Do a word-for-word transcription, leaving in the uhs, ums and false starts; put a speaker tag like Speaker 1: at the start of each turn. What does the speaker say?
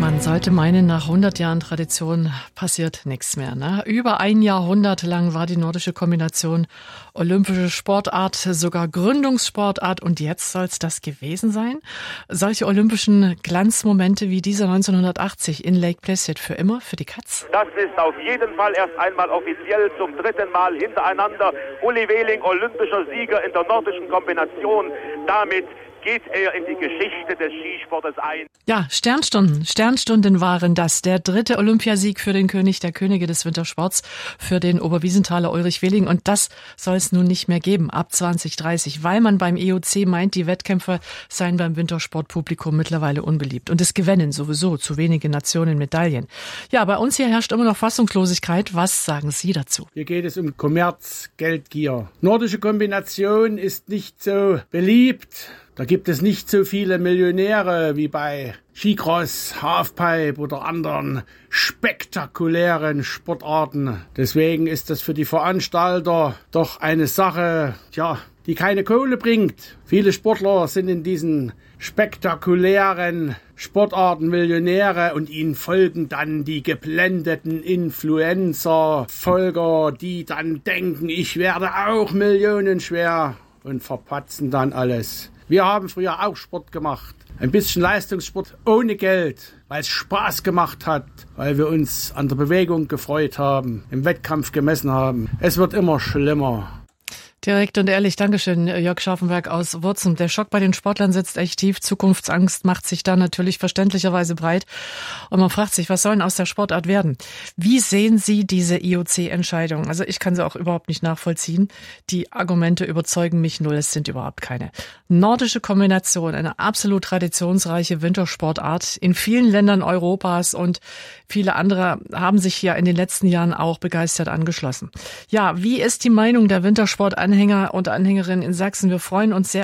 Speaker 1: Man sollte meinen, nach hundert Jahren Tradition passiert nichts mehr. Ne? Über ein Jahrhundert lang war die nordische Kombination olympische Sportart, sogar Gründungssportart. Und jetzt soll es das gewesen sein? Solche olympischen Glanzmomente wie dieser neunzehnhundertachtzig in Lake Placid für immer für die Katz?
Speaker 2: Das ist auf jeden Fall erst einmal offiziell zum dritten Mal hintereinander Uli Wehling, olympischer Sieger in der nordischen Kombination. Damit geht er in die Geschichte des Skisportes ein.
Speaker 1: Ja, Sternstunden. Sternstunden waren das. Der dritte Olympiasieg für den König der Könige des Wintersports, für den Oberwiesenthaler Ulrich Wehling. Und das soll es nun nicht mehr geben, ab zwanzig dreißig, weil man beim E O C meint, die Wettkämpfe seien beim Wintersportpublikum mittlerweile unbeliebt. Und es gewinnen sowieso zu wenige Nationen Medaillen. Ja, bei uns hier herrscht immer noch Fassungslosigkeit. Was sagen Sie dazu?
Speaker 3: Hier geht es um Kommerz, Geldgier. Nordische Kombination ist nicht so beliebt. Da gibt es nicht so viele Millionäre wie bei Skicross, Halfpipe oder anderen spektakulären Sportarten. Deswegen ist das für die Veranstalter doch eine Sache, tja, die keine Kohle bringt. Viele Sportler sind in diesen spektakulären Sportarten Millionäre und ihnen folgen dann die geblendeten Influencer, Folger, die dann denken, ich werde auch millionenschwer und verpatzen dann alles. Wir haben früher auch Sport gemacht. Ein bisschen Leistungssport ohne Geld, weil es Spaß gemacht hat, weil wir uns an der Bewegung gefreut haben, im Wettkampf gemessen haben. Es wird immer schlimmer.
Speaker 1: Direkt und ehrlich, Dankeschön, Jörg Scharfenberg aus Wurzum. Der Schock bei den Sportlern sitzt echt tief. Zukunftsangst macht sich da natürlich verständlicherweise breit. Und man fragt sich, was soll denn aus der Sportart werden? Wie sehen Sie diese I O C-Entscheidung? Also ich kann sie auch überhaupt nicht nachvollziehen. Die Argumente überzeugen mich null. Es sind überhaupt keine. Nordische Kombination, eine absolut traditionsreiche Wintersportart in vielen Ländern Europas, und viele andere haben sich hier in den letzten Jahren auch begeistert angeschlossen. Ja, wie ist die Meinung der Wintersportanhänger und Anhängerinnen in Sachsen? Wir freuen uns sehr